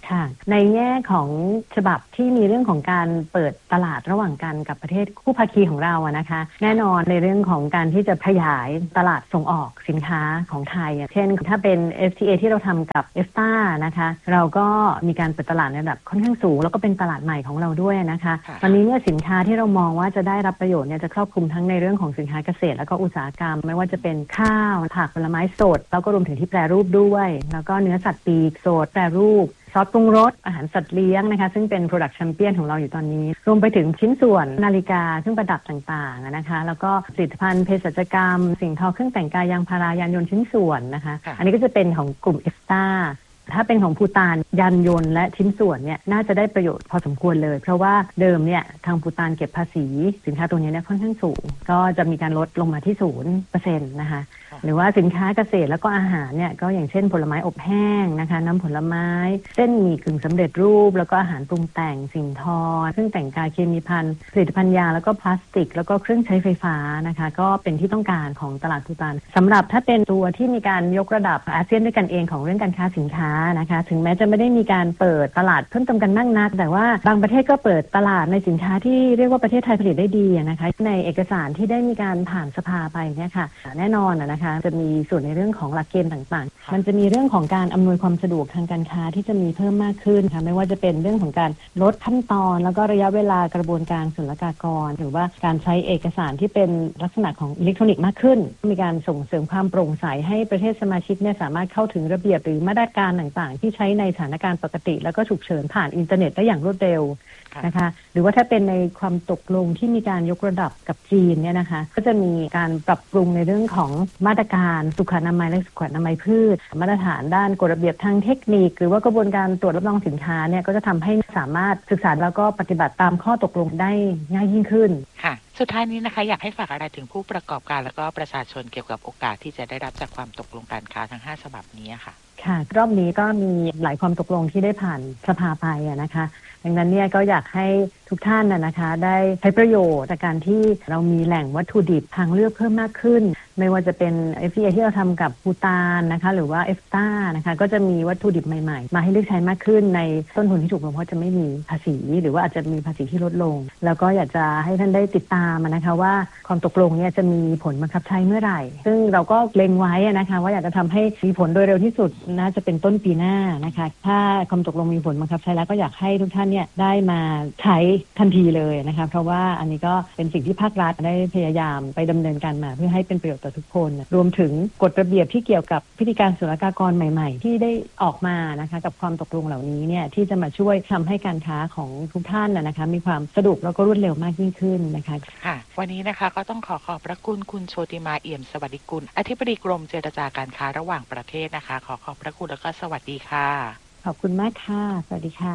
ค่ะในแง่ของฉบับที่มีเรื่องของการเปิดตลาดระหว่างกันกับประเทศคู่ภาคีของเราอะนะคะแน่นอนในเรื่องของการที่จะขยายตลาดส่งออกสินค้าของไทยเช่นถ้าเป็น FTA ที่เราทำกับ EFTA นะคะเราก็มีการเปิดตลาดในระดับค่อนข้างสูงแล้วก็เป็นตลาดใหม่ของเราด้วยนะคะตอนนี้เนี่ยสินค้าที่เรามองว่าจะได้รับประโยชน์เนี่ยจะครอบคลุมทั้งในเรื่องของสินค้าเกษตรแล้วก็อุตสาหกรรมไม่ว่าจะเป็นข้าวผักผลไม้สดแล้วก็รวมถึงที่แปรรูปด้วยแล้วก็เนื้อสัตว์ปีกสดแปรรูปซอสปรุงรสอาหารสัตว์เลี้ยงนะคะซึ่งเป็น Product Champion ของเราอยู่ตอนนี้รวมไปถึงชิ้นส่วนนาฬิกาเครื่องประดับต่างๆนะคะแล้วก็ผลิตภัณฑ์เภสัชกรรมสิ่งทอเครื่องแต่งกายยางพารายานยนต์ชิ้นส่วนนะคะอันนี้ก็จะเป็นของกลุ่ม EFTA ถ้าเป็นของภูฏานยานยนต์และชิ้นส่วนเนี่ยน่าจะได้ประโยชน์พอสมควรเลยเพราะว่าเดิมเนี่ยทางภูฏานเก็บภาษีสินค้าตัวนี้เนี่ยค่อนข้างสูงก็จะมีการลดลงมาที่ 0% นะคะหรือว่าสินค้าเกษตรแล้วก็อาหารเนี่ยก็อย่างเช่นผลไม้อบแห้งนะคะน้ำผลไม้เส้นหมี่กึ่งสำเร็จรูปแล้วก็อาหารปรุงแต่งสิ่งทอเครื่องแต่งกายเคมีภัณฑ์ผลิตภัณฑ์ยาแล้วก็พลาสติกแล้วก็เครื่องใช้ไฟฟ้านะคะก็เป็นที่ต้องการของตลาดภูฏานสำหรับถ้าเป็นตัวที่มีการยกระดับอาเซียนด้วยกันเองของเรื่องการค้าสินค้านะคะถึงแม้จะไม่ได้มีการเปิดตลาดเพิ่มเติมกันมากนักแต่ว่าบางประเทศก็เปิดตลาดในสินค้าที่เรียกว่าประเทศไทยผลิตได้ดีนะคะในเอกสารที่ได้มีการผ่านสภาไปเนี่ยค่ะแน่นอนนะคะจะมีส่วนในเรื่องของหลักเกณฑ์ต่างๆมันจะมีเรื่องของการอำนวยความสะดวกทางการค้าที่จะมีเพิ่มมากขึ้นค่ะไม่ว่าจะเป็นเรื่องของการลดขั้นตอนแล้วก็ระยะเวลากระบวนการศุลกากรหรือว่าการใช้เอกสารที่เป็นลักษณะของอิเล็กทรอนิกส์มากขึ้นมีการส่งเสริมความโปร่งใสให้ประเทศสมาชิกเนี่ยสามารถเข้าถึงระเบียบหรือมาตรการต่างๆที่ใช้ในสถานการณ์ปกติแล้วก็ฉุกเฉินผ่านอินเทอร์เน็ตได้อย่างรวดเร็วนะคะหรือว่าถ้าเป็นในความตกลงที่มีการยกระดับกับจีนเนี่ยนะคะก็จะมีการปรับปรุงในเรื่องของมาตรการสุขอนามัยและสุขอนามัยพืชมาตรฐานด้านกฎระเบียบทางเทคนิคหรือว่ากระบวนการตรวจรับรองสินค้าเนี่ยก็จะทำให้สามารถศึกษาแล้วก็ปฏิบัติตามข้อตกลงได้ง่ายยิ่งขึ้นค่ะสุดท้ายนี้นะคะอยากให้ฝากอะไรถึงผู้ประกอบการแล้วก็ประชาชนเกี่ยวกับโอกาสที่จะได้รับจากความตกลงการค้าทั้ง5ฉบับนี้ค่ะค่ะรอบนี้ก็มีหลายความตกลงที่ได้ผ่านสภาไปนะคะดังนั้นเนี่ยก็อยากให้ทุกท่านนะคะได้ใช้ประโยชน์จากการที่เรามีแหล่งวัตถุดิบทางเลือกเพิ่มมากขึ้นไม่ว่าจะเป็น FTA ที่เราทำกับภูฏานนะคะหรือว่า EFTA นะคะก็จะมีวัตถุดิบใหม่ๆมาให้เลือกใช้มากขึ้นในต้นทุนที่ถูกลงเพราะจะไม่มีภาษีหรือว่าอาจจะมีภาษีที่ลดลงแล้วก็อยากจะให้ท่านได้ติดตามนะคะว่าความตกลงเนี่ยจะมีผลบังคับใช้เมื่อไหร่ซึ่งเราก็เล็งไว้นะคะว่าอยากจะทำให้มีผลโดยเร็วที่สุดน่าจะเป็นต้นปีหน้านะคะถ้าความตกลงมีผลบังคับใช้แล้วก็อยากให้ทุกท่านเนี่ยได้มาใช้ทันทีเลยนะคะเพราะว่าอันนี้ก็เป็นสิ่งที่ภาครัฐได้พยายามไปดำเนินการมาเพื่อให้เป็นประโยชน์ต่อทุกคนรวมถึงกฎระเบียบที่เกี่ยวกับพิธีการศุลกากรใหม่ๆที่ได้ออกมานะคะกับความตกลงเหล่านี้เนี่ยที่จะมาช่วยทำให้การค้าของทุกท่านนะคะมีความสะดวกแล้วก็รวดเร็วมากยิ่งขึ้นนะคะค่ะวันนี้นะคะก็ต้องขอบพระคุณคุณโชติมาเอี่ยมสวัสดิกุลอธิบดีกรมเจรจาการค้าระหว่างประเทศนะคะขอบพระคุณแล้วก็สวัสดีค่ะขอบคุณมากค่ะสวัสดีค่ะ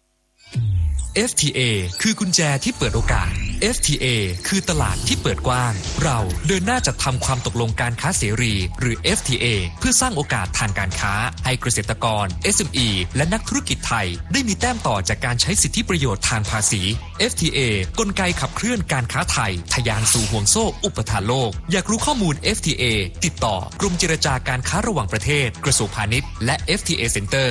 FTA คือกุญแจที่เปิดโอกาส FTA คือตลาดที่เปิดกว้างเราเดินหน้าจัดทำความตกลงการค้าเสรีหรือ FTA เพื่อสร้างโอกาสทางการค้าให้เกษตรกร SME และนักธุรกิจไทยได้มีแต้มต่อจากการใช้สิทธิประโยชน์ทางภาษี FTA กลไกขับเคลื่อนการค้าไทยทะยานสู่ห่วงโซ่อุปทานโลกอยากรู้ข้อมูล FTA ติดต่อกรมเจรจาการค้าระหว่างประเทศกระทรวงพาณิชย์และ FTA Center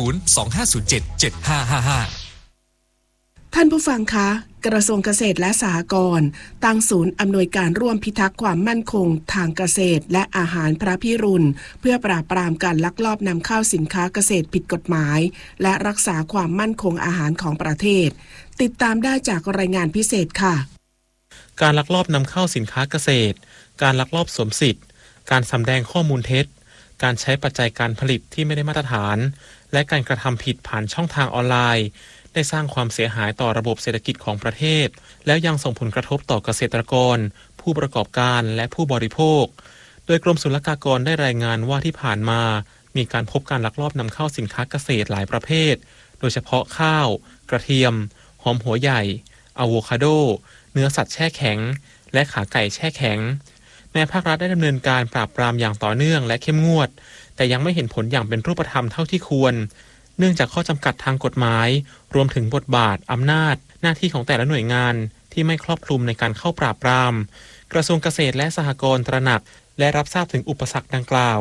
025077555 ท่านผู้ฟังคะกระทรวงเกษตรและสหกรณ์ตั้งศูนย์อำนวยการร่วมพิทักษ์ความมั่นคงทางเกษตรและอาหารพระพิรุณเพื่อปราบปรามการลักลอบนำเข้าสินค้าเกษตรผิดกฎหมายและรักษาความมั่นคงอาหารของประเทศติดตามได้จากรายงานพิเศษค่ะการลักลอบนำเข้าสินค้าเกษตรการลักลอบสวมสิทธิ์การสำแดงข้อมูลเท็จการใช้ปัจจัยการผลิตที่ไม่ได้มาตรฐานและการกระทำผิดผ่านช่องทางออนไลน์ได้สร้างความเสียหายต่อระบบเศรษฐกิจของประเทศแล้วยังส่งผลกระทบต่อเกษตรกรผู้ประกอบการและผู้บริโภคโดยกรมศุลกากรได้รายงานว่าที่ผ่านมามีการพบการลักลอบนำเข้าสินค้าเกษตรหลายประเภทโดยเฉพาะข้าวกระเทียมหอมหัวใหญ่อะโวคาโดเนื้อสัตว์แช่แข็งและขาไก่แช่แข็งแม้ภาครัฐได้ดำเนินการปราบปรามอย่างต่อเนื่องและเข้มงวดแต่ยังไม่เห็นผลอย่างเป็นรูปธรรมเท่าที่ควรเนื่องจากข้อจำกัดทางกฎหมายรวมถึงบทบาทอำนาจหน้าที่ของแต่ละหน่วยงานที่ไม่ครอบคลุมในการเข้าปราบปรามกระทรวงเกษตรและสหกรณ์ตระหนักและรับทราบถึงอุปสรรคดังกล่าว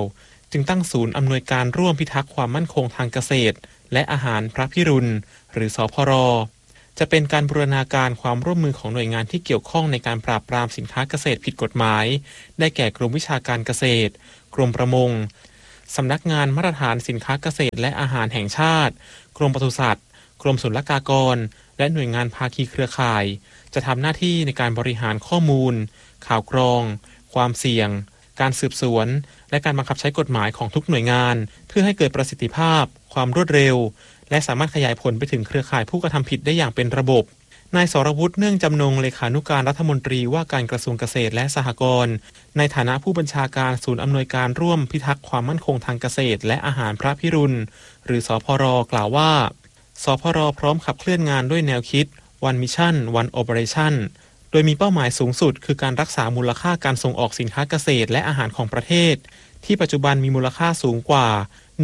จึงตั้งศูนย์อำนวยการร่วมพิทักษ์ความมั่นคงทางเกษตรและอาหารพระพิรุณหรือสพร.จะเป็นการบูรณาการความร่วมมือของหน่วยงานที่เกี่ยวข้องในการปราบปรามสินค้าเกษตรผิดกฎหมายได้แก่กรมวิชาการเกษตรกรมประมงสำนักงานมาตรฐานสินค้าเกษตรและอาหารแห่งชาติกรมปศุสัตว์กรมศุลกากรและหน่วยงานภาคีเครือข่ายจะทำหน้าที่ในการบริหารข้อมูลข่าวกรองความเสี่ยงการสืบสวนและการบังคับใช้กฎหมายของทุกหน่วยงานเพื่อให้เกิดประสิทธิภาพความรวดเร็วและสามารถขยายผลไปถึงเครือข่ายผู้กระทำผิดได้อย่างเป็นระบบนายสรวุฒิเนื่องจำนงเลขานุการรัฐมนตรีว่าการกระทรวงเกษตรและสหกรณ์ในฐานะผู้บัญชาการศูนย์อำนวยการร่วมพิทักษ์ความมั่นคงทางเกษตรและอาหารพระพิรุณหรือสพร.กล่าวว่าสพร.พร้อมขับเคลื่อนงานด้วยแนวคิด One Mission One Operation โดยมีเป้าหมายสูงสุดคือการรักษามูลค่าการส่งออกสินค้าเกษตรและอาหารของประเทศที่ปัจจุบันมีมูลค่าสูงกว่า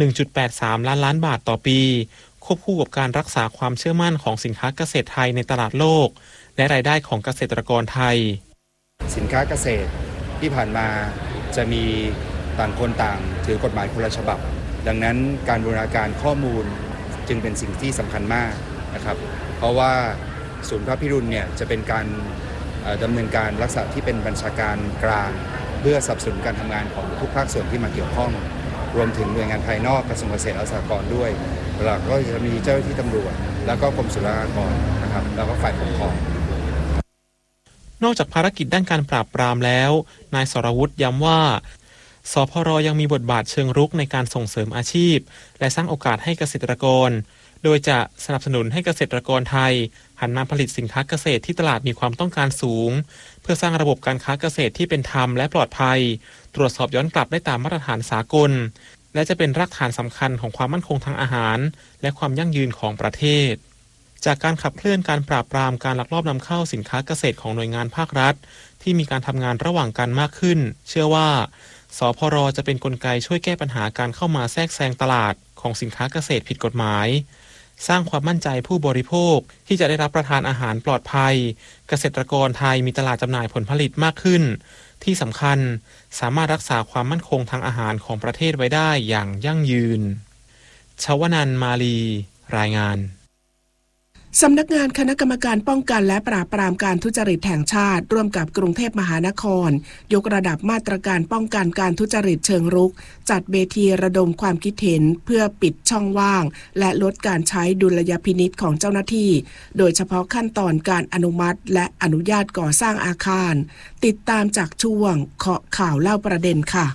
1.83 ล้านบาทต่อปีควบคู่กับการรักษาความเชื่อมั่นของสินค้าเกษตรไทยในตลาดโลกและรายได้ของเกษตรกรไทยสินค้าเกษตรที่ผ่านมาจะมีต่างคนต่างถือกฎหมายคนละฉบับดังนั้นการบูรณาการข้อมูลจึงเป็นสิ่งที่สำคัญมากนะครับเพราะว่าศูนย์พระพิรุณเนี่ยจะเป็นการดำเนินการลักษณะที่เป็นบัญชาการกลางเพื่อสนับสนุนการทำงานของทุกภาคส่วนที่มาเกี่ยวข้องรวมถึงหน่วยงานภายนอกกระทรวงเกษตรและสหกรณ์ด้วยหลักก็จะมีเจ้าหน้าที่ตำรวจแล้วก็กรมศุลกากรนะครับแล้วก็ฝ่ายปกครองนอกจากภารกิจด้านการปราบปรามแล้วนายสรวุฒิย้ำว่าสพร.ยังมีบทบาทเชิงรุกในการส่งเสริมอาชีพและสร้างโอกาสให้เกษตรกรโดยจะสนับสนุนให้เกษตรกรไทยหันมาผลิตสินค้าเกษตรที่ตลาดมีความต้องการสูงเพื่อสร้างระบบการค้าเกษตรที่เป็นธรรมและปลอดภัยตรวจสอบย้อนกลับได้ตามมาตรฐานสากลและจะเป็นรากฐานสำคัญของความมั่นคงทางอาหารและความยั่งยืนของประเทศจากการขับเคลื่อนการปราบปรามการลักลอบนำเข้าสินค้าเกษตรของหน่วยงานภาครัฐที่มีการทำงานระหว่างกันมากขึ้นเชื่อว่าสพร.จะเป็นกลไกช่วยแก้ปัญหาการเข้ามาแทรกแซงตลาดของสินค้าเกษตรผิดกฎหมายสร้างความมั่นใจผู้บริโภคที่จะได้รับประทานอาหารปลอดภัยเกษตรกรไทยมีตลาดจำหน่ายผลผลิตมากขึ้นที่สำคัญสามารถรักษาความมั่นคงทางอาหารของประเทศไว้ได้อย่างยั่งยืนชวนันท์มาลีรายงานสำนักงานคณะกรรมการป้องกันและปราบปรามการทุจริตแห่งชาติร่วมกับกรุงเทพมหานครยกระดับมาตรการป้องกันการทุจริตเชิงรุกจัดเวทีระดมความคิดเห็นเพื่อปิดช่องว่างและลดการใช้ดุลยพินิจของเจ้าหน้าที่โดยเฉพาะขั้นตอนการอนุมัติและอนุญาตก่อสร้างอาคารติดตามจากช่วงเคาะข่าวเล่าประเด็นค่ะ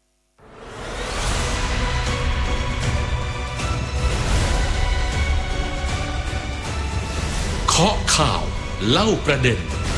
เคาะข่าวเล่าประเด็น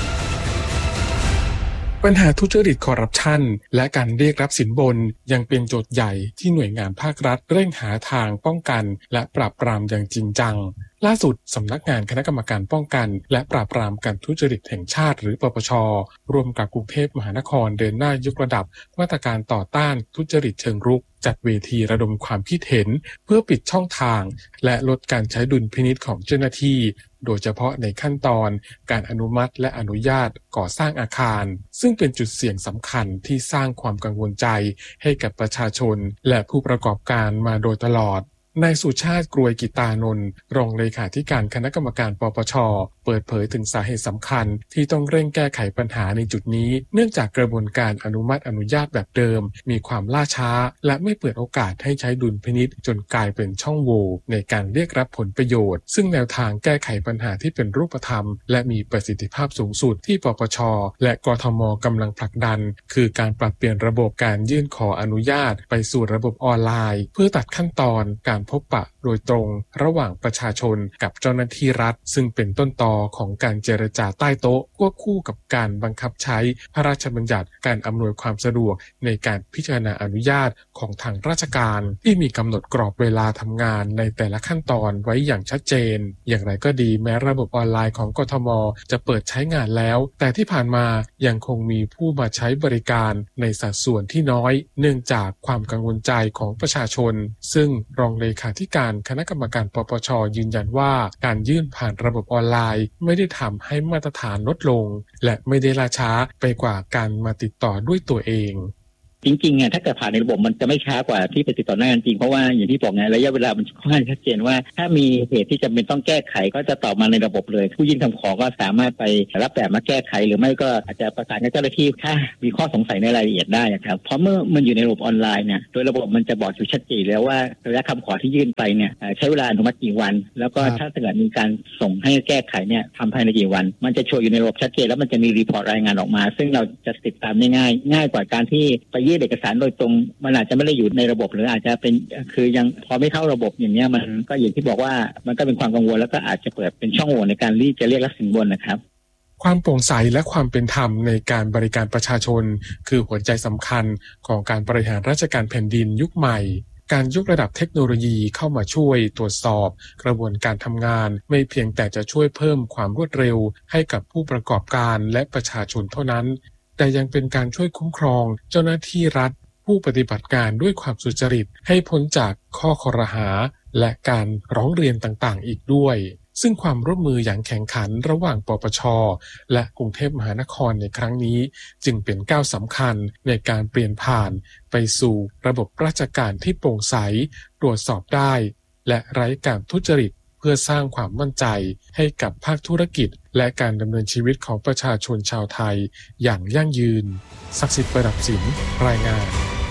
ปัญหาทุจริตคอร์รัปชันและการเรียกรับสินบนยังเป็นโจทย์ใหญ่ที่หน่วยงานภาครัฐเร่งหาทางป้องกันและปราบปรามอย่างจริงจังล่าสุดสำนักงานคณะกรรมการป้องกันและปราบปรามการทุจริตแห่งชาติหรือปปช.ร่วมกับกรุงเทพมหานครเดินหน้ายกระดับมาตรการต่อต้านทุจริตเชิงรุกจัดเวทีระดมความคิดเห็นเพื่อปิดช่องทางและลดการใช้ดุลพินิจของเจ้าหน้าที่โดยเฉพาะในขั้นตอนการอนุมัติและอนุญาตก่อสร้างอาคารซึ่งเป็นจุดเสี่ยงสำคัญที่สร้างความกังวลใจให้กับประชาชนและผู้ประกอบการมาโดยตลอดนายสุชาติกรวยกิตานนท์รองเลขาธิการคณะกรรมการปปช.เปิดเผยถึงสาเหตุสำคัญที่ต้องเร่งแก้ไขปัญหาในจุดนี้เนื่องจากกระบวนการอนุมัติอนุญาตแบบเดิมมีความล่าช้าและไม่เปิดโอกาสให้ใช้ดุลพินิจจนกลายเป็นช่องโหว่ในการเรียกรับผลประโยชน์ซึ่งแนวทางแก้ไขปัญหาที่เป็นรูปธรรมและมีประสิทธิภาพสูงสุดที่ปปช.และกทม.กำลังผลักดันคือการปรับเปลี่ยนระบบการยื่นขออนุญาตไปสู่ระบบออนไลน์เพื่อตัดขั้นตอนการพบปะโดยตรงระหว่างประชาชนกับเจ้าหน้าที่รัฐซึ่งเป็นต้นตอของการเจรจาใต้โต๊ะควบคู่กับการบังคับใช้พระราชบัญญัติการอำนวยความสะดวกในการพิจารณาอนุญาตของทางราชการที่มีกำหนดกรอบเวลาทำงานในแต่ละขั้นตอนไว้อย่างชัดเจนอย่างไรก็ดีแม้ระบบออนไลน์ของกทม.จะเปิดใช้งานแล้วแต่ที่ผ่านมายังคงมีผู้มาใช้บริการในสัดส่วนที่น้อยเนื่องจากความกังวลใจของประชาชนซึ่งรองเลขาธิการคณะกรรมการปปช.ยืนยันว่าการยื่นผ่านระบบออนไลน์ไม่ได้ทำให้มาตรฐานลดลงและไม่ได้ล่าช้าไปกว่าการมาติดต่อด้วยตัวเองจริงๆถ้าเกิดผ่านในระบบมันจะไม่ช้ากว่าที่ไปติดต่อหน้างานจริงเพราะว่าอย่างที่บอกไงระยะเวลามันค่อนข้างชัดเจนว่าถ้ามีเหตุที่จำเป็นต้องแก้ไขก็จะตอบมาในระบบเลยผู้ยื่นคำขอก็สามารถไปรับแบบมาแก้ไขหรือไม่ก็อาจจะประสานกับเจ้าหน้าที่ถ้ามีข้อสงสัยในรายละเอียดได้ครับเพราะเมื่อมันอยู่ในระบบออนไลน์เนี่ยโดยระบบมันจะบอกอยู่ชัดเจนแล้วว่าระยะคำขอที่ยื่นไปเนี่ยใช้เวลาอนุมัติกี่วันแล้วก็ถ้าเกิดมีการส่งให้แก้ไขเนี่ยทำภายในกี่วันมันจะโชว์อยู่ในระบบชัดเจนแล้วมันจะมีรีพอร์ตรายงานออกมาซึ่งเราจะติดตามได้ง่ายกว่าการที่ไปยื่นเอกสารโดยตรงมันอาจจะไม่ได้อยู่ในระบบหรืออาจจะเป็นคือยังพอไม่เข้าระบบอย่างเงี้ยมันก็อย่างที่บอกว่ามันก็เป็นความกังวลแล้วก็อาจจะเปิดเป็นช่องโหว่ในการที่จะเรียกรับสินบนนะครับความโปร่งใสและความเป็นธรรมในการบริการประชาชนคือหัวใจสำคัญของการบริหารราชการแผ่นดินยุคใหม่การยกระดับเทคโนโลยีเข้ามาช่วยตรวจสอบกระบวนการทำงานไม่เพียงแต่จะช่วยเพิ่มความรวดเร็วให้กับผู้ประกอบการและประชาชนเท่านั้นแต่ยังเป็นการช่วยคุ้มครองเจ้าหน้าที่รัฐผู้ปฏิบัติการด้วยความสุจริตให้พ้นจากข้อครหาและการร้องเรียนต่างๆอีกด้วยซึ่งความร่วมมืออย่างแข่งขันระหว่างปปช.และกรุงเทพมหานครในครั้งนี้จึงเป็นก้าวสำคัญในการเปลี่ยนผ่านไปสู่ระบบราชการที่โปร่งใสตรวจสอบได้และไร้การทุจริตเพื่อสร้างความมั่นใจให้กับภาคธุรกิจและการดำเนินชีวิตของประชาชนชาวไทยอย่างยั่งยืนศักดิ์สิทธิ์ประดับสินรายงาน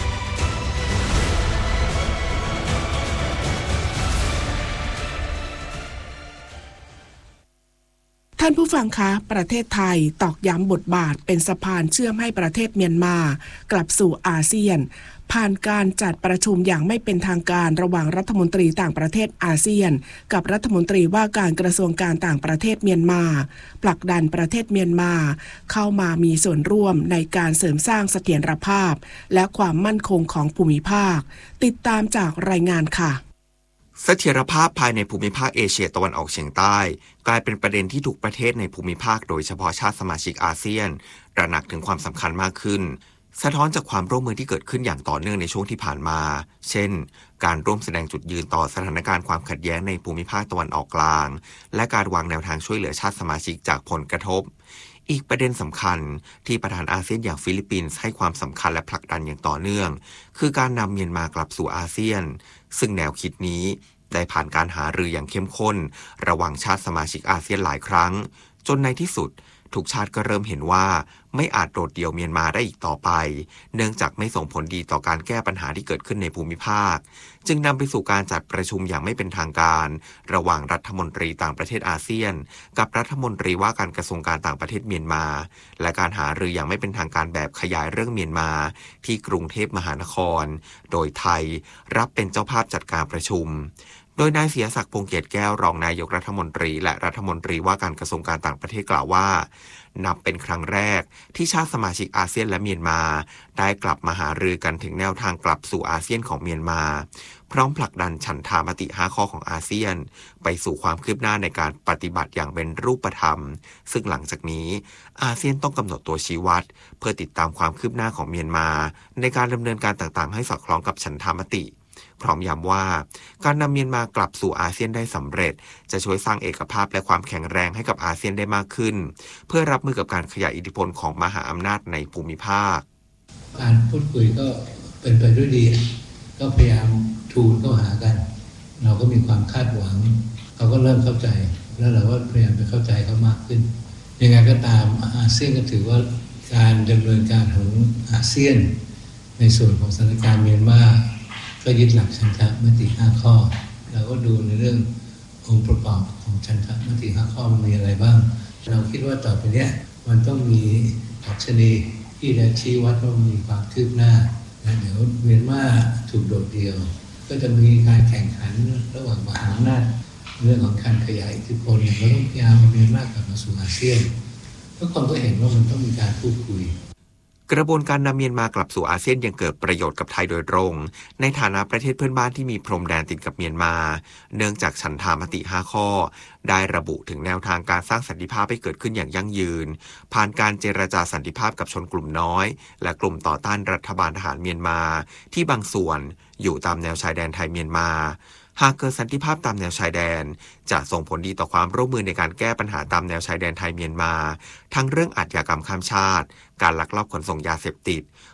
ท่านผู้ฟังคะประเทศไทยตอกย้ำบทบาทเป็นสะพานเชื่อมให้ประเทศเมียนมากลับสู่อาเซียนผ่านการจัดประชุมอย่างไม่เป็นทางการระหว่างรัฐมนตรีต่างประเทศอาเซียนกับรัฐมนตรีว่าการกระทรวงการต่างประเทศเมียนมาผลักดันประเทศเมียนมาเข้ามามีส่วนร่วมในการเสริมสร้างเสถียรภาพและความมั่นคงของภูมิภาคติดตามจากรายงานค่ะเสถียรภาพภายในภูมิภาคเอเชียตะวันออกเฉียงใต้กลายเป็นประเด็นที่ทุกประเทศในภูมิภาคโดยเฉพาะชาติสมาชิกอาเซียนตระหนักถึงความสำคัญมากขึ้นสะท้อนจากความร่วมมือที่เกิดขึ้นอย่างต่อเนื่องในช่วงที่ผ่านมาเช่นการร่วมแสดงจุดยืนต่อสถานการณ์ความขัดแย้งในภูมิภาคตะวันออกกลางและการวางแนวทางช่วยเหลือชาติสมาชิกจากผลกระทบอีกประเด็นสำคัญที่ประธานอาเซียนอย่างฟิลิปปินส์ให้ความสำคัญและผลักดันอย่างต่อเนื่องคือการนำเมียนมากลับสู่อาเซียนซึ่งแนวคิดนี้ได้ผ่านการหารืออย่างเข้มข้นระหว่างชาติสมาชิกอาเซียนหลายครั้งจนในที่สุดทุกชาติก็เริ่มเห็นว่าไม่อาจโดดเดี่ยวเมียนมาได้อีกต่อไปเนื่องจากไม่ส่งผลดีต่อการแก้ปัญหาที่เกิดขึ้นในภูมิภาคจึงนำไปสู่การจัดประชุมอย่างไม่เป็นทางการระหว่างรัฐมนตรีต่างประเทศอาเซียนกับรัฐมนตรีว่าการกระทรวงการต่างประเทศเมียนมาและการหารืออย่างไม่เป็นทางการแบบขยายเรื่องเมียนมาที่กรุงเทพมหานครโดยไทยรับเป็นเจ้าภาพจัดการประชุมโดยนายเสียศักดิ์พงษ์เกตแก้วรองนายกรัฐมนตรีและรัฐมนตรีว่าการกระทรวงการต่างประเทศกล่าวว่านับเป็นครั้งแรกที่ชาติสมาชิกอาเซียนและเมียนมาได้กลับมาหารือกันถึงแนวทางกลับสู่อาเซียนของเมียนมาพร้อมผลักดันฉันทามติ5ข้อของอาเซียนไปสู่ความคืบหน้าในการปฏิบัติอย่างเป็นรูปธรรมซึ่งหลังจากนี้อาเซียนต้องกำหนดตัวชี้วัดเพื่อติดตามความคืบหน้าของเมียนมาในการดำเนินการต่างๆให้สอดคล้องกับฉันทามติพร้อมย้ำว่าการนำเมียนมากลับสู่อาเซียนได้สำเร็จจะช่วยสร้างเอกภาพและความแข็งแรงให้กับอาเซียนได้มากขึ้นเพื่อรับมือกับการขยายอิทธิพลของมหาอำนาจในภูมิภาคการพูดคุยก็เป็นไปด้วยดีก็พยายามทูลเข้าหากันเราก็มีความคาดหวังเขาก็เริ่มเข้าใจแล้วเราก็พยายามไปเข้าใจเขามากขึ้นยังไงก็ตามอาเซียนก็ถือว่าการดำเนินการของอาเซียนในส่วนของสถานการณ์เมียนมาก็ยึดหลักฉันทามติ5ข้อเราก็ดูในเรื่ององค์ประกอบของฉันทามติ5ข้อมันมีอะไรบ้างเราคิดว่าต่อไปเนี้ยมันต้องมีดัชนีที่จะชี้วัดว่ามีความคืบหน้าเดี๋ยวเมียนมาถูกโดดเดี่ยวก็จะมีการแข่งขันระหว่างมหาอำนาจเรื่องของการขยายอิทธิพลเราต้องพยายามเอาเมียนมากลับมาสู่อาเซียนทุกคนก็เห็นว่ามันต้องมีการพูดคุยกระบวนการนำเมียนมากลับสู่อาเซียนยังเกิดประโยชน์กับไทยโดยตรงในฐานะประเทศเพื่อนบ้านที่มีพรมแดนติดกับเมียนมาเนื่องจากฉันทามติ5ข้อได้ระบุถึงแนวทางการสร้างสันติภาพให้เกิดขึ้นอย่างยั่งยืนผ่านการเจรจาสันติภาพกับชนกลุ่มน้อยและกลุ่มต่อต้านรัฐบาลทหารเมียนมาที่บางส่วนอยู่ตามแนวชายแดนไทยเมียนมาหากเกิดสันติภาพตามแนวชายแดนจะส่งผลดีต่อความร่วมมือในการแก้ปัญหาตามแนวชายแดนไทยเมียนมาทั้งเรื่องอาชญากรรมข้ามชาติการลักลอบขนส่งยาเสพติด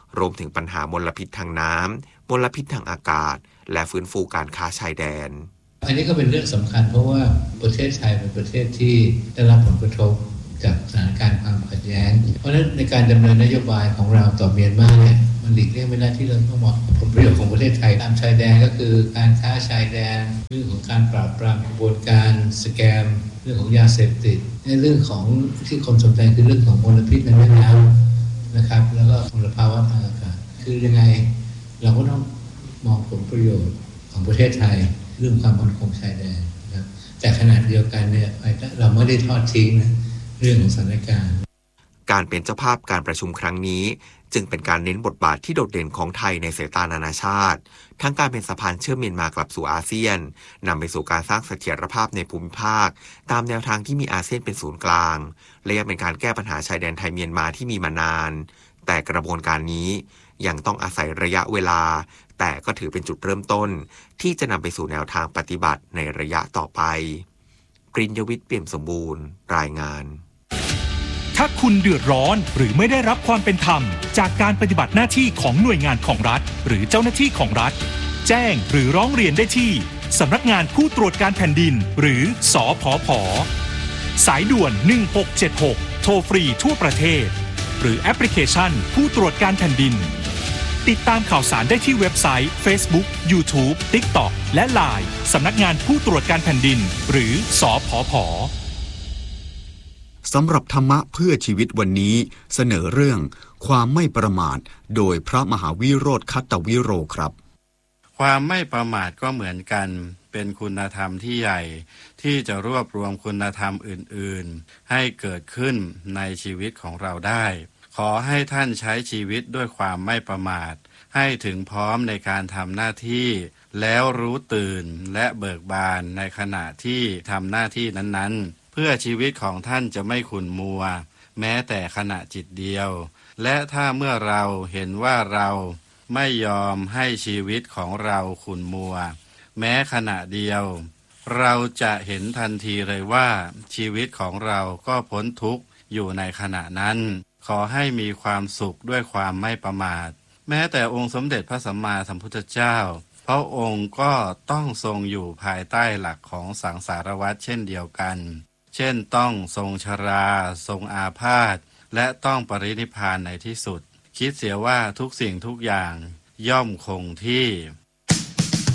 รวมถึงปัญหามลพิษทางน้ำมลพิษทางอากาศและฟื้นฟูการค้าชายแดนอันนี้ก็เป็นเรื่องสำคัญเพราะว่าประเทศไทยเป็นประเทศที่ได้รับผลกระทบจากสถานการณ์ความขัดแย้งเพราะฉะนั้นในการดำเนินนโยบายของเราต่อเมียนมาเนี่ยมันหลีกเลี่ยงไม่ได้ที่เราต้องมองผลประโยชน์ของประเทศไทยตามชายแดนก็คือการค้าชายแดนเรื่องของการปราบปรามกระบวนการสแกมเรื่องของยาเสพติดในเรื่องของที่คนสนใจคือเรื่องของมลพิษในแม่น้ำนะครับแล้วก็มลภาวะทางอากาศคือยังไงเราก็ต้องมองผลประโยชน์ของประเทศไทยเรื่องความมั่นคงชายแดนนะครับแต่ขณะเดียวกันเนี่ยเราไม่ได้ทอดทิ้งนะเรื่องของสถานการณ์การเป็นเจ้าภาพการประชุมครั้งนี้จึงเป็นการเน้นบทบาทที่โดดเด่นของไทยในสายตานานาชาติทั้งการเป็นสะพานเชื่อมเมียนมากลับสู่อาเซียนนำไปสู่การสร้างเสถียรภาพในภูมิภาคตามแนวทางที่มีอาเซียนเป็นศูนย์กลางและยังเป็นการแก้ปัญหาชายแดนไทยเมียนมาที่มีมานานแต่กระบวนการนี้ยังต้องอาศัยระยะเวลาแต่ก็ถือเป็นจุดเริ่มต้นที่จะนำไปสู่แนวทางปฏิบัติในระยะต่อไปกฤษยวิทย์ เปี่ยมสมบูรณ์รายงานถ้าคุณเดือดร้อนหรือไม่ได้รับความเป็นธรรมจากการปฏิบัติหน้าที่ของหน่วยงานของรัฐหรือเจ้าหน้าที่ของรัฐแจ้งหรือร้องเรียนได้ที่สำนักงานผู้ตรวจการแผ่นดินหรือสผผ.สายด่วน1676โทรฟรีทั่วประเทศหรือแอปพลิเคชันผู้ตรวจการแผ่นดินติดตามข่าวสารได้ที่เว็บไซต์ Facebook YouTube TikTok และ LINE สำนักงานผู้ตรวจการแผ่นดินหรือสผผ. สำหรับธรรมะเพื่อชีวิตวันนี้เสนอเรื่องความไม่ประมาทโดยพระมหาวิโรจน์คัตตวิโรครับความไม่ประมาทก็เหมือนกันเป็นคุณธรรมที่ใหญ่ที่จะรวบรวมคุณธรรมอื่นๆให้เกิดขึ้นในชีวิตของเราได้ขอให้ท่านใช้ชีวิตด้วยความไม่ประมาทให้ถึงพร้อมในการทำหน้าที่แล้วรู้ตื่นและเบิกบานในขณะที่ทำหน้าที่นั้นๆเพื่อชีวิตของท่านจะไม่ขุ่นมัวแม้แต่ขณะจิตเดียวและถ้าเมื่อเราเห็นว่าเราไม่ยอมให้ชีวิตของเราขุ่นมัวแม้ขณะเดียวเราจะเห็นทันทีเลยว่าชีวิตของเราก็พ้นทุกข์อยู่ในขณะนั้นขอให้มีความสุขด้วยความไม่ประมาทแม้แต่องค์สมเด็จพระสัมมาสัมพุทธเจ้าพระองค์ก็ต้องทรงอยู่ภายใต้หลักของสังสารวัฏเช่นเดียวกันเช่นต้องทรงชราทรงอาพาธและต้องปรินิพพานในที่สุดคิดเสียว่าทุกสิ่งทุกอย่างย่อมคงที่